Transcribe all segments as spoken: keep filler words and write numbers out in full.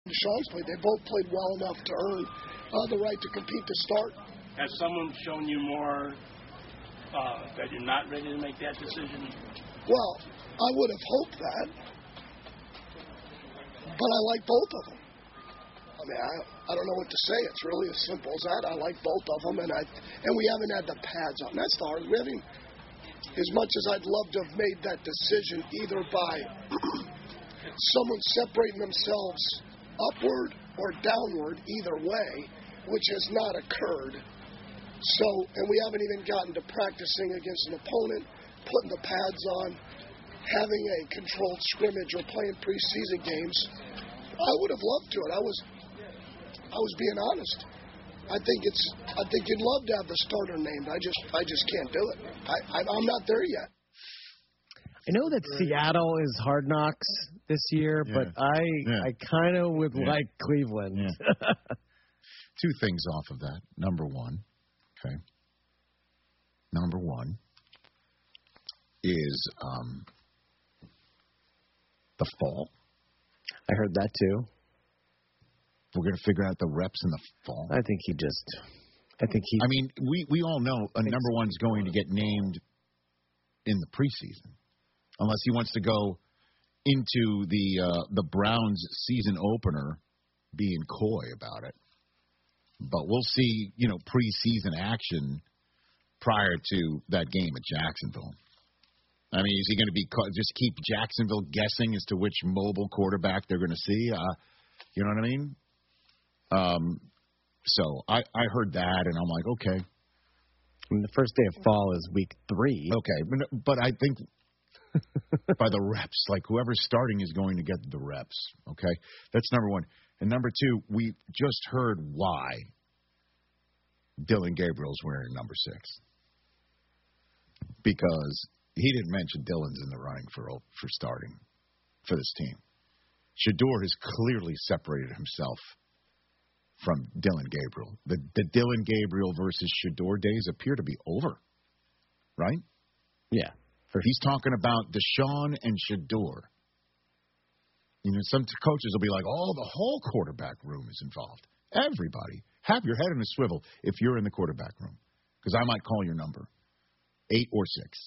Deshaun's played. They both played well enough to earn uh, the right to compete to start. Has someone shown you more uh, that you're not ready to make that decision? Well, I would have hoped that, but I like both of them. I mean, I, I don't know what to say. It's really as simple as that. I like both of them, and I and we haven't had the pads on. That's the hard. We haven't, as much as I'd love to have made that decision, either by someone separating themselves upward or downward, either way, which has not occurred. So, and we haven't even gotten to practicing against an opponent, putting the pads on, having a controlled scrimmage or playing preseason games. I would have loved to it. I was, I was being honest. I think it's, I think you'd love to have the starter named. I just, I just can't do it. I, I I'm not there yet. I know that Seattle is Hard Knocks this year, yeah. but I, yeah. I kind of would yeah. like Cleveland. Yeah. Two things off of that. Number one, okay. Number one is um, the fall. I heard that too. We're going to figure out the reps in the fall. I think he just. I think he. I mean, we, we all know a number one's going to get named in the preseason, unless he wants to go into the uh, the Browns season opener being coy about it. But we'll see, you know, preseason action prior to that game at Jacksonville. I mean, is he going to be just keep Jacksonville guessing as to which mobile quarterback they're going to see? Uh, you know what I mean? Um, so I, I heard that, and I'm like, okay. I mean, the first day of fall is week three. Okay, but, but I think by the reps, like whoever's starting is going to get the reps, okay? That's number one. And number two, we just heard why Dillon Gabriel's wearing number six. Because he didn't mention Dillon's in the running for for starting for this team. Shedeur has clearly separated himself from Dillon Gabriel. The, the Dillon Gabriel versus Shedeur days appear to be over, right? Yeah. He's talking about Deshaun and Shedeur. You know, some coaches will be like, oh, the whole quarterback room is involved. Everybody. Have your head in a swivel if you're in the quarterback room. Because I might call your number. Eight or six.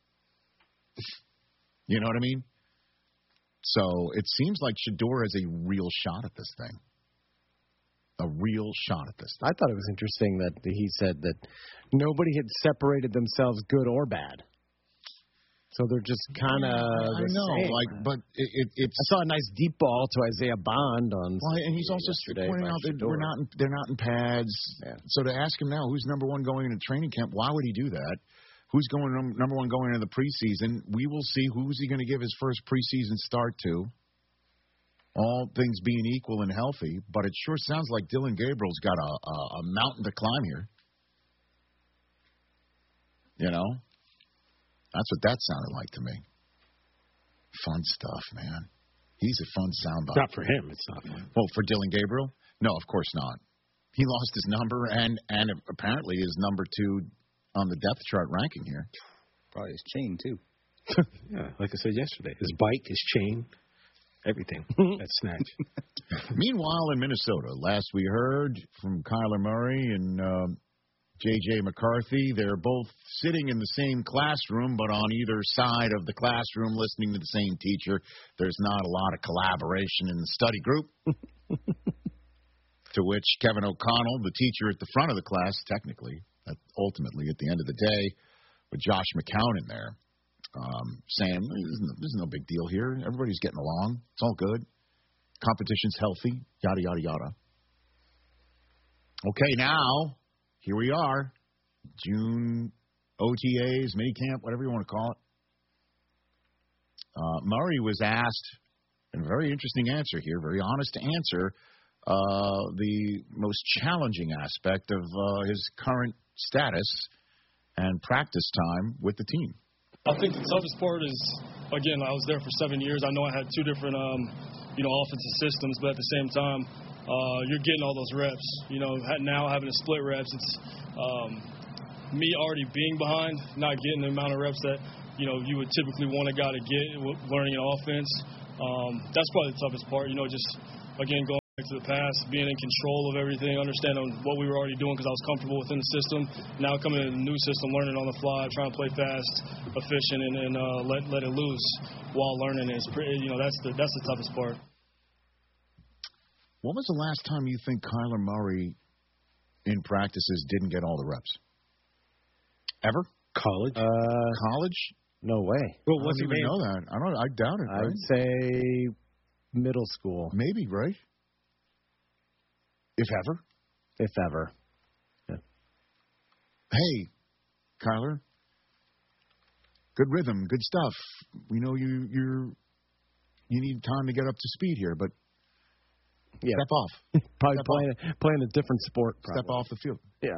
You know what I mean? So it seems like Shedeur has a real shot at this thing. A real shot at this thing. I thought it was interesting that he said that nobody had separated themselves good or bad. So they're just kind of. I know, same. like, but it, it, it's. I saw a nice deep ball to Isaiah Bond on. Well, and he's also pointing out that we're not. In, they're not in pads. Yeah. So to ask him now, who's number one going into training camp? Why would he do that? Who's going number one going into the preseason? We will see who's he going to give his first preseason start to. All things being equal and healthy, but it sure sounds like Dillon Gabriel's got a, a, a mountain to climb here. You know. That's what that sounded like to me. Fun stuff, man. He's a fun soundbite. Not for him. It's not fun. Well, for Dillon Gabriel? No, of course not. He lost his number and, and apparently is number two on the depth chart ranking here. Probably his chain, too. Yeah, like I said yesterday. His bike, his chain, everything. That's snatch. Meanwhile, in Minnesota, last we heard from Kyler Murray and um, J J McCarthy, they're both sitting in the same classroom, but on either side of the classroom listening to the same teacher. There's not a lot of collaboration in the study group. To which Kevin O'Connell, the teacher at the front of the class, technically, ultimately at the end of the day, with Josh McCown in there, um, saying, there's no, there's no big deal here. Everybody's getting along. It's all good. Competition's healthy, yada, yada, yada. Okay, now... here we are, June O T As, minicamp, whatever you want to call it. Uh, Murray was asked, and a very interesting answer here, very honest answer, uh, the most challenging aspect of uh, his current status and practice time with the team. I think the toughest part is, again, I was there for seven years. I know I had two different, um, you know, offensive systems, but at the same time, Uh, you're getting all those reps. You know, now having to split reps, it's um, me already being behind, not getting the amount of reps that, you know, you would typically want a guy to get learning an offense. Um, that's probably the toughest part, you know, just, again, going to the past, being in control of everything, understanding what we were already doing because I was comfortable within the system. Now coming into the new system, learning on the fly, trying to play fast, efficient, and, and uh, let let it loose while learning is pretty. You know, that's the that's the toughest part. When was the last time you think Kyler Murray in practices didn't get all the reps? Ever? College? Uh, College? No way. Well, I don't even know that. I don't. I doubt it. I'd right? say middle school, maybe, right? If ever. If ever. Yeah. Hey, Kyler. Good rhythm, good stuff. We know you. You're. You need time to get up to speed here, but. Yeah. Step off. Probably Step playing off. playing a different sport. Probably. Step off the field. Yeah.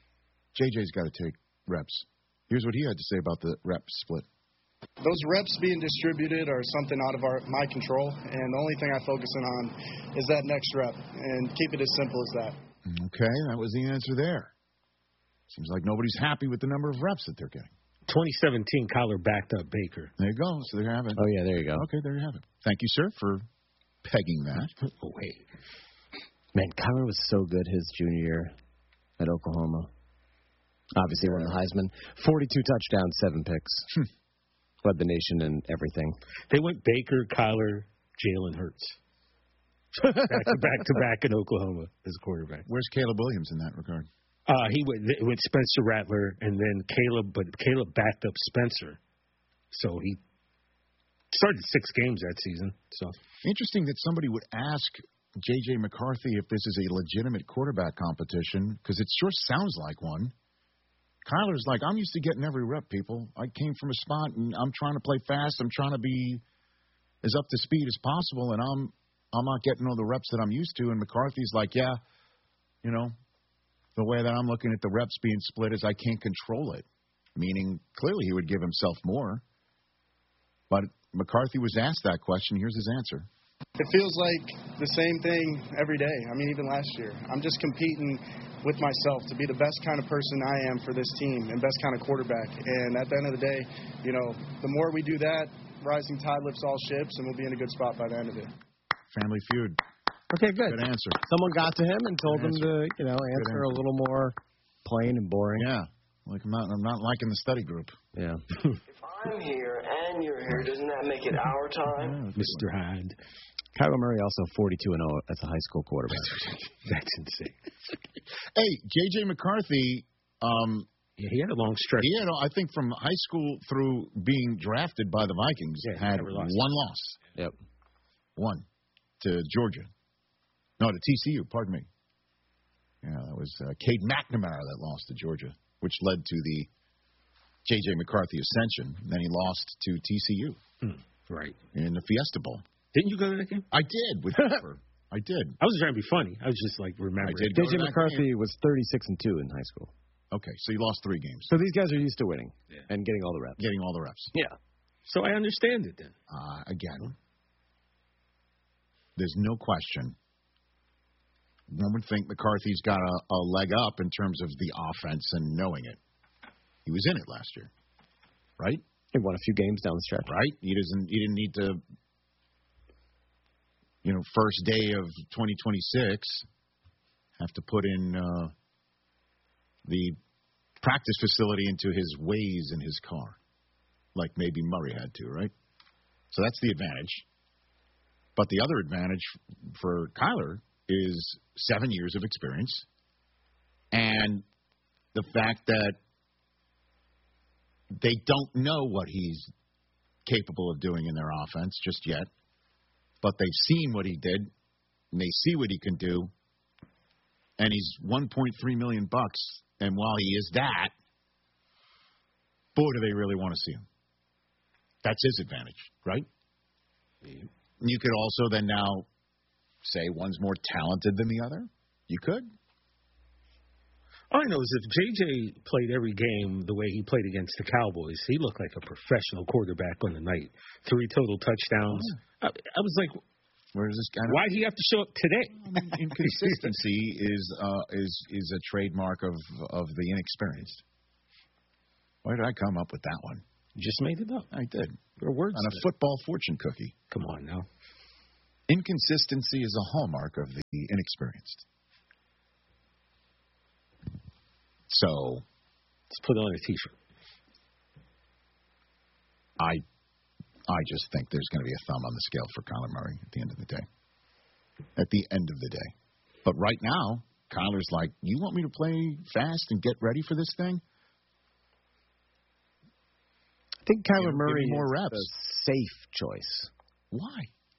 J J's got to take reps. Here's what he had to say about the rep split. Those reps being distributed are something out of our my control, and the only thing I focus in on is that next rep, and keep it as simple as that. Okay, that was the answer there. Seems like nobody's happy with the number of reps that they're getting. twenty seventeen, Kyler backed up Baker. There you go. So there you have it. Oh, yeah, there you go. Okay, there you have it. Thank you, sir, for pegging that. Oh, wait. Man, Kyler was so good his junior year at Oklahoma. Obviously won the Heisman. forty-two touchdowns, seven picks. Hmm. Led the nation and everything. They went Baker, Kyler, Jalen Hurts. back to back to back in Oklahoma as quarterback. Where's Caleb Williams in that regard? Uh, he went, went Spencer Rattler, and then Caleb, but Caleb backed up Spencer. So he started six games that season. So interesting that somebody would ask J J McCarthy if this is a legitimate quarterback competition, because it sure sounds like one. Kyler's like, I'm used to getting every rep, people. I came from a spot, and I'm trying to play fast. I'm trying to be as up to speed as possible, and I'm I'm not getting all the reps that I'm used to. And McCarthy's like, yeah, you know, the way that I'm looking at the reps being split is I can't control it, meaning clearly he would give himself more. But McCarthy was asked that question. Here's his answer. It feels like the same thing every day. I mean, even last year. I'm just competing with myself to be the best kind of person I am for this team and best kind of quarterback. And at the end of the day, you know, the more we do that, rising tide lifts all ships, and we'll be in a good spot by the end of it. Family Feud. Okay, good. Good answer. Someone got to him and told him to, you know, answer, answer a little more plain and boring. Yeah. Like I'm not, I'm not liking the study group. Yeah. If I'm here and you're here, doesn't that make it our time? Mister Hyde. Kyler Murray also forty-two and oh as a high school quarterback. That's insane. Hey, J J McCarthy. Um, yeah, he had a long stretch. He had, I think, from high school through being drafted by the Vikings, yeah, had one loss. Yep. One to Georgia. No, to T C U. Pardon me. Yeah, that was uh, Cade McNamara that lost to Georgia, which led to the J J McCarthy ascension. Then he lost to T C U. Hmm. Right. In the Fiesta Bowl. Didn't you go to that game? I did with Pepper. I did. I was trying to be funny. I was just like remembering. I did. J J McCarthy was thirty-six and two in high school. Okay, so you lost three games. So these guys are used to winning yeah. and getting all the reps. Getting all the reps. Yeah. So I understand it then. Uh, again, there's no question. One would think McCarthy's got a, a leg up in terms of the offense and knowing it. He was in it last year, right? He won a few games down the stretch. Right? He doesn't. He didn't need to. You know, first day of twenty twenty-six, have to put in uh, the practice facility into his ways in his car, like maybe Murray had to, right? So that's the advantage. But the other advantage for Kyler is seven years of experience and the fact that they don't know what he's capable of doing in their offense just yet. But they've seen what he did, and they see what he can do, and he's one point three million bucks. And while he is that, boy, do they really want to see him. That's his advantage, right? Yeah. You could also then now say one's more talented than the other. You could. All I know is if J J played every game the way he played against the Cowboys, he looked like a professional quarterback on the night. Three total touchdowns. Oh. I, I was like, where is this guy? Why did he have to show up today? I mean, inconsistency is uh, is is a trademark of of the inexperienced. Why did I come up with that one? You just made it up. I did. Your words on a football fortune cookie. Come on now. Inconsistency is a hallmark of the inexperienced. So, let's put it on a T-shirt. I, I just think there's going to be a thumb on the scale for Kyler Murray at the end of the day. At the end of the day. But right now, Kyler's like, you want me to play fast and get ready for this thing? I think Kyler Give, Murray give more is reps. a safe choice. Why?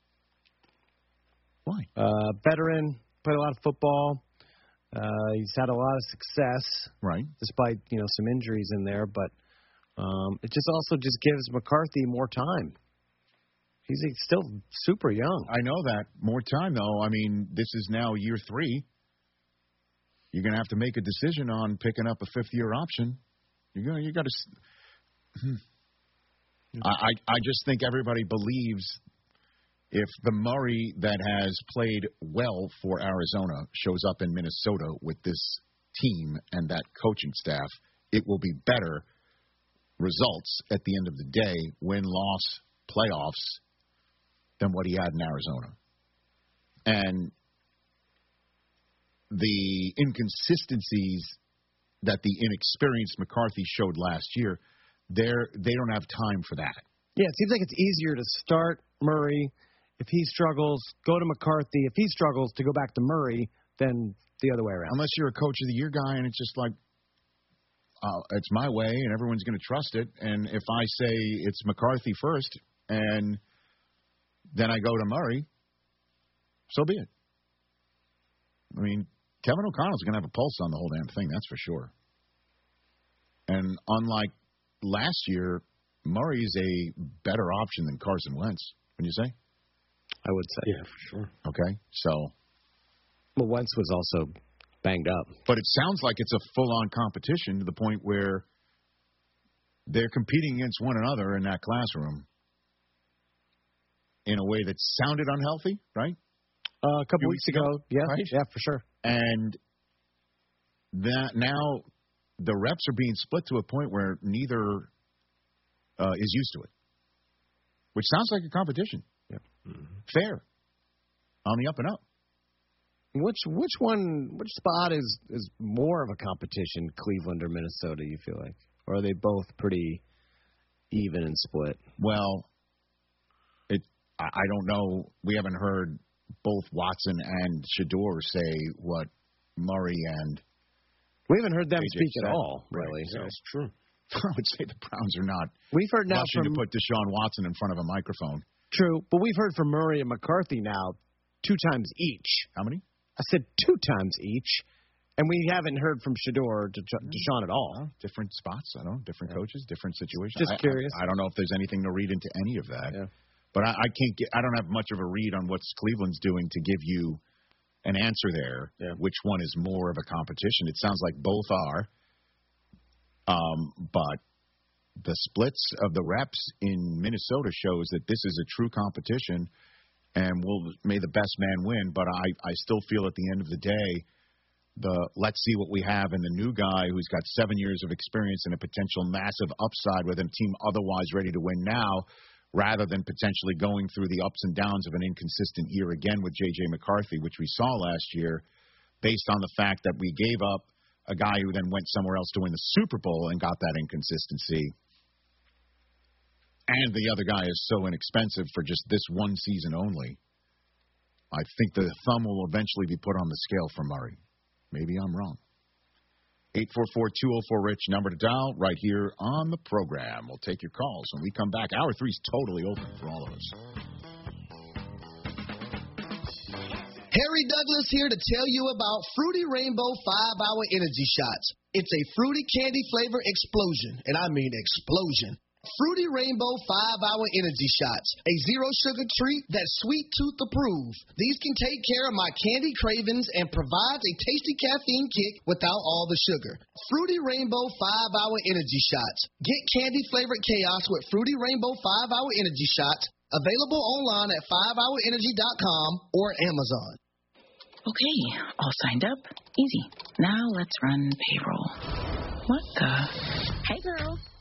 Why? Uh, veteran, played a lot of football. Uh, he's had a lot of success, right? Despite you know some injuries in there, but um, it just also just gives McCarthy more time. He's still super young. I know that. More time, though. I mean, this is now year three. You're going to have to make a decision on picking up a fifth-year option. You're going. You got to. Hmm. I, I I just think everybody believes if the Murray that has played well for Arizona shows up in Minnesota with this team and that coaching staff, it will be better results at the end of the day, win-loss, playoffs, than what he had in Arizona. And the inconsistencies that the inexperienced McCarthy showed last year, they're, they don't have time for that. Yeah, it seems like it's easier to start Murray. If he struggles, go to McCarthy. If he struggles, to go back to Murray, then the other way around. Unless you're a coach of the year guy and it's just like, uh, it's my way and everyone's going to trust it. And if I say it's McCarthy first and then I go to Murray, so be it. I mean, Kevin O'Connell's going to have a pulse on the whole damn thing, that's for sure. And unlike last year, Murray's a better option than Carson Wentz, wouldn't you say? I would say. Yeah, for sure. Okay, so. Well, Wentz was also banged up. But it sounds like it's a full-on competition to the point where they're competing against one another in that classroom in a way that sounded unhealthy, right? Uh, a couple weeks, weeks ago, ago. yeah, right? yeah, for sure. And that now the reps are being split to a point where neither uh, is used to it, which sounds like a competition. Yeah. Mm-hmm. Fair. On the up and up. Which which one, which spot is, is more of a competition, Cleveland or Minnesota, you feel like? Or are they both pretty even and split? Well, it I, I don't know. We haven't heard both Watson and Shador say what Murray and we haven't heard them A J speak said. at all, really. Right, So. yeah, it's true. I would say the Browns are not We've heard now rushing from, to put Deshaun Watson in front of a microphone. True, but we've heard from Murray and McCarthy now two times each. How many? I said two times each, and we haven't heard from Shador or Deshaun at all. Well, different spots, I don't know, different yeah. coaches, different situations. Just I, curious. I, I don't know if there's anything to read into any of that. Yeah. But I, I can't get. I don't have much of a read on what Cleveland's doing to give you an answer there. Yeah. Which one is more of a competition? It sounds like both are. Um, but the splits of the reps in Minnesota shows that this is a true competition, and will may the best man win. But I, I still feel at the end of the day, the let's see what we have in the new guy who's got seven years of experience and a potential massive upside with a team otherwise ready to win now, rather than potentially going through the ups and downs of an inconsistent year again with J J McCarthy, which we saw last year, based on the fact that we gave up a guy who then went somewhere else to win the Super Bowl and got that inconsistency. And the other guy is so inexpensive for just this one season only. I think the thumb will eventually be put on the scale for Murray. Maybe I'm wrong. eight four four, two oh four, RICH, number to dial right here on the program. We'll take your calls when we come back. Hour three is totally open for all of us. Harry Douglas here to tell you about Fruity Rainbow five hour Energy Shots. It's a fruity candy flavor explosion, and I mean explosion. Fruity Rainbow five hour Energy Shots, a zero-sugar treat that's sweet tooth approved. These can take care of my candy cravings and provides a tasty caffeine kick without all the sugar. Fruity Rainbow five hour Energy Shots. Get candy-flavored chaos with Fruity Rainbow five hour Energy Shots, available online at five hour energy dot com or Amazon. Okay, all signed up. Easy. Now let's run payroll. What the? Hey, girl.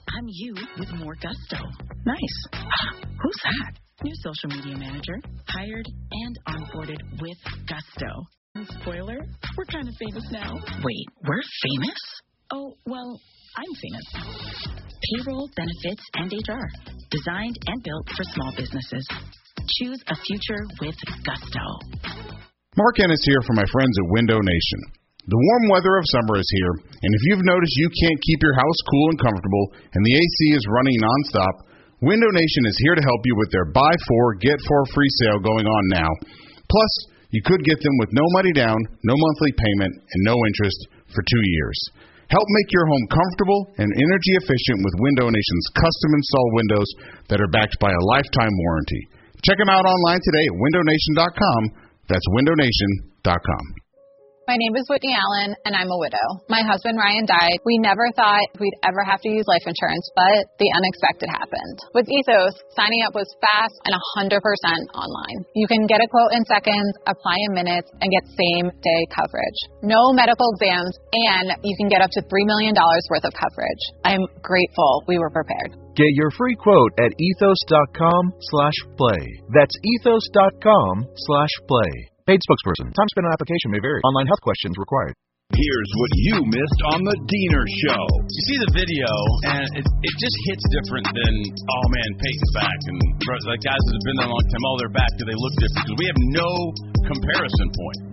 I'm you with more gusto. Nice. Ah, who's that? New social media manager, hired and onboarded with gusto. Spoiler, we're kind of famous now. Wait, we're famous? Oh, well, I'm famous. Payroll, benefits, and H R. Designed and built for small businesses. Choose a future with gusto. Mark Ennis here for my friends at Window Nation. The warm weather of summer is here, and if you've noticed you can't keep your house cool and comfortable and the A C is running nonstop, Window Nation is here to help you with their buy four, get four free sale going on now. Plus, you could get them with no money down, no monthly payment, and no interest for two years. Help make your home comfortable and energy efficient with Window Nation's custom installed windows that are backed by a lifetime warranty. Check them out online today at window nation dot com. That's window nation dot com. My name is Whitney Allen, and I'm a widow. My husband, Ryan, died. We never thought we'd ever have to use life insurance, but the unexpected happened. With Ethos, signing up was fast and one hundred percent online. You can get a quote in seconds, apply in minutes, and get same-day coverage. No medical exams, and you can get up to three million dollars worth of coverage. I'm grateful we were prepared. Get your free quote at ethos dot com slash play. That's ethos dot com slash play. Paid spokesperson. Time spent on application may vary. Online health questions required. Here's what you missed on the Diener Show. You see the video, and it, it just hits different than, oh man, Peyton's back, and like guys that have been there a long time, oh, they're back, do they look different? Because we have no comparison point.